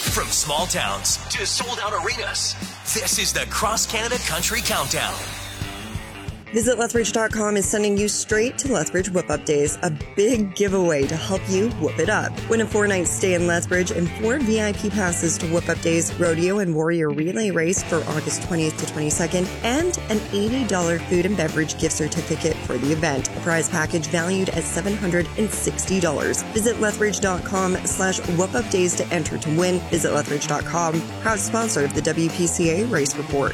From small towns to sold-out arenas, this is the Cross Canada Country Countdown. Visit Lethbridge.com is sending you straight to Lethbridge Whip-Up Days, a big giveaway to help you whip it up. Win a 4-night stay in Lethbridge and 4 VIP passes to Whip-Up Days Rodeo and Warrior Relay Race for August 20th to 22nd, and an $80 food and beverage gift certificate for the event, a prize package valued at $760. Visit Lethbridge.com/Whip-Up Days to enter to win. Visit Lethbridge.com, proud sponsor of the WPCA Race Report.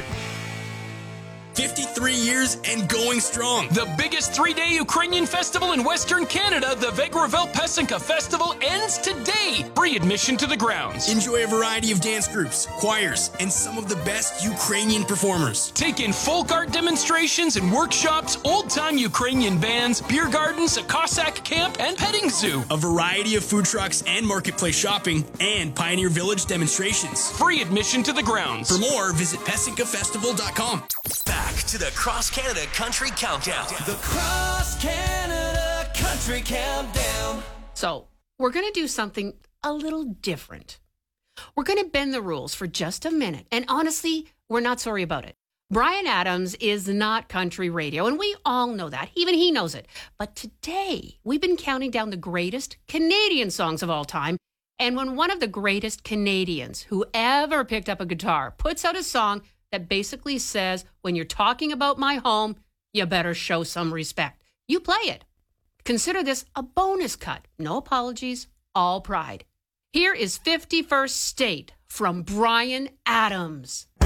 53 years and going strong. The biggest 3-day Ukrainian festival in Western Canada, the Vegravel Pesenka Festival, ends today. Free admission to the grounds. Enjoy a variety of dance groups, choirs, and some of the best Ukrainian performers. Take in folk art demonstrations and workshops, old-time Ukrainian bands, beer gardens, a Cossack camp, and petting zoo. A variety of food trucks and marketplace shopping, and Pioneer Village demonstrations. Free admission to the grounds. For more, visit PesenkaFestival.com. Back to the Cross Canada Country Countdown. The Cross Canada Country Countdown. So, we're going to do something a little different. We're going to bend the rules for just a minute. And honestly, we're not sorry about it. Bryan Adams is not country radio, and we all know that. Even he knows it. But today, we've been counting down the greatest Canadian songs of all time. And when one of the greatest Canadians who ever picked up a guitar puts out a song that basically says, when you're talking about my home, you better show some respect, you play it. Consider this a bonus cut. No apologies, all pride. Here is 51st State from Bryan Adams.